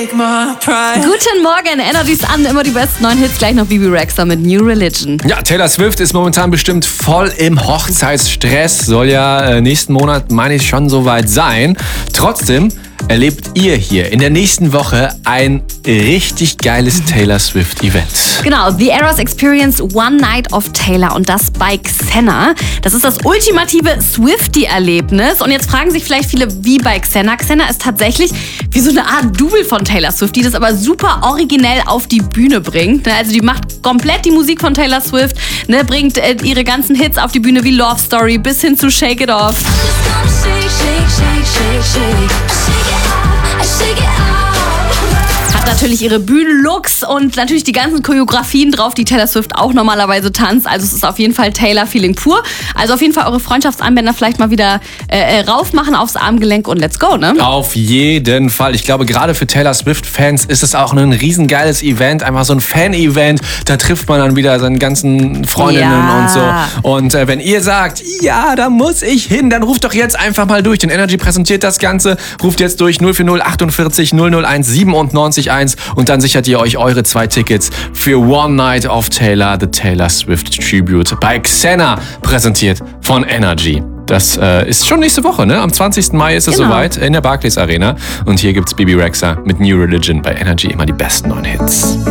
Guten Morgen, Energy's an, immer die besten neuen Hits, gleich noch Bibi Rexha mit New Religion. Ja, Taylor Swift ist momentan bestimmt voll im Hochzeitsstress, soll ja nächsten Monat, meine ich, schon soweit sein. Trotzdem erlebt ihr hier in der nächsten Woche ein richtig geiles Taylor Swift-Event. Genau, The Eras Experience One Night of Taylor und das bei Xena. Das ist das ultimative Swiftie-Erlebnis. Und jetzt fragen sich vielleicht viele, wie bei Xena. Xena ist tatsächlich wie so eine Art Double von Taylor Swift, die das aber super originell auf die Bühne bringt. Also die macht komplett die Musik von Taylor Swift, bringt ihre ganzen Hits auf die Bühne wie Love Story bis hin zu Shake It Off. Hat natürlich ihre Bühnenlooks und natürlich die ganzen Choreografien drauf, die Taylor Swift auch normalerweise tanzt. Also es ist auf jeden Fall Taylor-Feeling pur. Also auf jeden Fall eure Freundschaftsarmbänder vielleicht mal wieder raufmachen aufs Armgelenk und let's go, ne? Auf jeden Fall. Ich glaube, gerade für Taylor Swift-Fans ist es auch ein riesengeiles Event. Einfach so ein Fan-Event. Da trifft man dann wieder seine ganzen Freundinnen und so. Und wenn ihr sagt, ja, da muss ich hin, dann ruft doch jetzt einfach mal durch. Denn Energy präsentiert das Ganze. Ruft jetzt durch 040 48 001 97 1 und dann sichert ihr euch eure 2 Tickets für One Night of Taylor, The Taylor Swift Tribute bei Xena, präsentiert von Energy. Das ist schon nächste Woche, ne? Am 20. Mai ist es soweit in der Barclays Arena. Und hier gibt's Bibi Rexha mit New Religion bei Energy, immer die besten neuen Hits.